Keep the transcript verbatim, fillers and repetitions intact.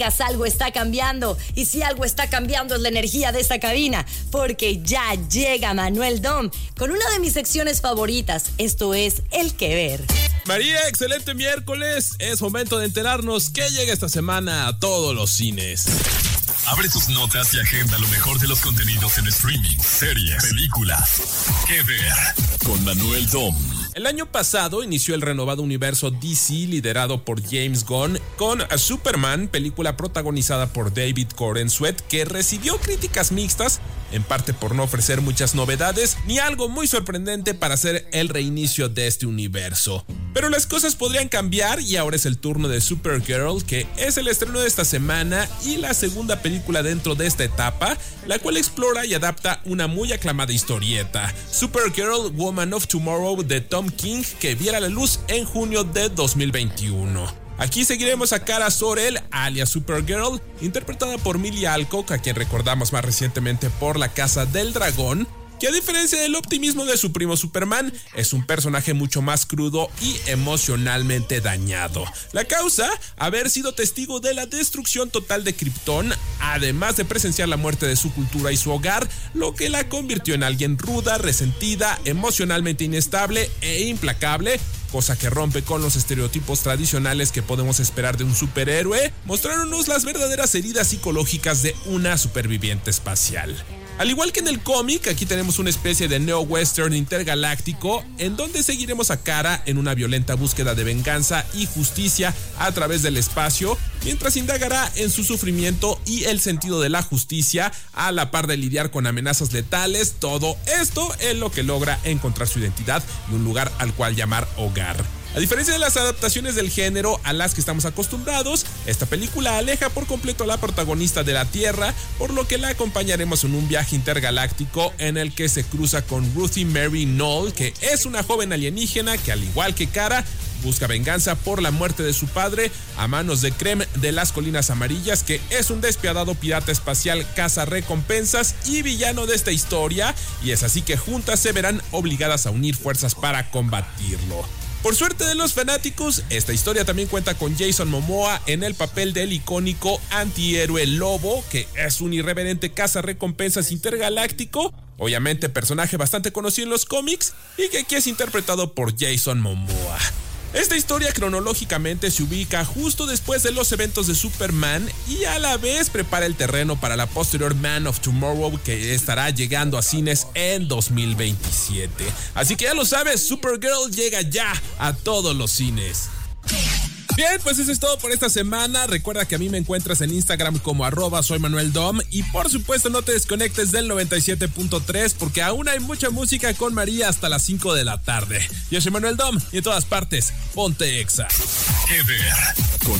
Algo está cambiando, y si algo está cambiando es la energía de esta cabina, porque ya llega Manuel Dom con una de mis secciones favoritas. Esto es El Que Ver. María, excelente miércoles. Es momento de enterarnos qué llega esta semana a todos los cines. Abre tus notas y agenda lo mejor de los contenidos en streaming, series, películas. Que Ver con Manuel Dom. El año pasado inició el renovado universo D C liderado por James Gunn con a Superman, película protagonizada por David Corenswet, que recibió críticas mixtas, en parte por no ofrecer muchas novedades ni algo muy sorprendente para hacer el reinicio de este universo. Pero las cosas podrían cambiar y ahora es el turno de Supergirl, que es el estreno de esta semana y la segunda película dentro de esta etapa, la cual explora y adapta una muy aclamada historieta, Supergirl Woman of Tomorrow de Tom King, que viera la luz en junio de dos mil veintiuno. Aquí seguiremos a Kara Zor-El, alias Supergirl, interpretada por Millie Alcock, a quien recordamos más recientemente por La Casa del Dragón, que a diferencia del optimismo de su primo Superman, es un personaje mucho más crudo y emocionalmente dañado. La causa, haber sido testigo de la destrucción total de Krypton, además de presenciar la muerte de su cultura y su hogar, lo que la convirtió en alguien ruda, resentida, emocionalmente inestable e implacable, cosa que rompe con los estereotipos tradicionales que podemos esperar de un superhéroe, mostrándonos las verdaderas heridas psicológicas de una superviviente espacial. Al igual que en el cómic, aquí tenemos una especie de neo-western intergaláctico en donde seguiremos a Kara en una violenta búsqueda de venganza y justicia a través del espacio, mientras indagará en su sufrimiento y el sentido de la justicia, a la par de lidiar con amenazas letales. Todo esto es lo que logra encontrar su identidad y un lugar al cual llamar hogar. A diferencia de las adaptaciones del género a las que estamos acostumbrados, esta película aleja por completo a la protagonista de la Tierra, por lo que la acompañaremos en un viaje intergaláctico en el que se cruza con Ruthie Mary Knoll, que es una joven alienígena que, al igual que Kara, busca venganza por la muerte de su padre a manos de Krem de las Colinas Amarillas, que es un despiadado pirata espacial caza recompensas y villano de esta historia, y es así que juntas se verán obligadas a unir fuerzas para combatirlo. Por suerte de los fanáticos, esta historia también cuenta con Jason Momoa en el papel del icónico antihéroe Lobo, que es un irreverente cazarrecompensas intergaláctico, obviamente personaje bastante conocido en los cómics y que aquí es interpretado por Jason Momoa. Esta historia cronológicamente se ubica justo después de los eventos de Superman y a la vez prepara el terreno para la posterior Man of Tomorrow, que estará llegando a cines en dos mil veintisiete. Así que ya lo sabes, Supergirl llega ya a todos los cines. Bien, pues eso es todo por esta semana. Recuerda que a mí me encuentras en Instagram como arroba soy Manuel Dom. Y por supuesto no te desconectes del noventa y siete punto tres, porque aún hay mucha música con María hasta las cinco de la tarde. Yo soy Manuel Dom y en todas partes, ponte Exa. Que Ver con